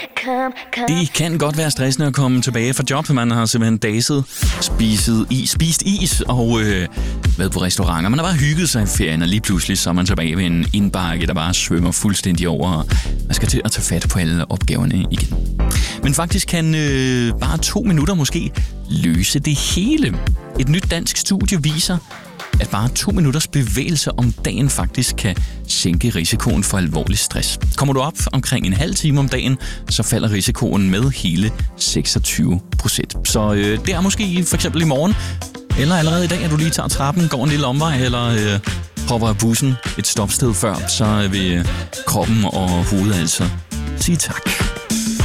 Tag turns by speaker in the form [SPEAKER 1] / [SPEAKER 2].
[SPEAKER 1] Det kan godt være stressende at komme tilbage fra job. Man har simpelthen daset, spist is og været på restauranter. Man har bare hygget sig i ferien, og lige pludselig så er man tilbage ved en indbakke, der bare svømmer fuldstændig over. Og man skal til at tage fat på alle opgaverne igen. Men faktisk kan bare 2 minutter måske løse det hele. Et nyt dansk studie viser, at bare 2 minutters bevægelse om dagen faktisk kan sænke risikoen for alvorlig stress. Kommer du op omkring en halv time om dagen, så falder risikoen med hele 26%. Så det er måske for eksempel i morgen, eller allerede i dag, at du lige tager trappen, går en lille omvej, eller hopper af bussen et stopsted før, så vil kroppen og hovedet altså sige tak.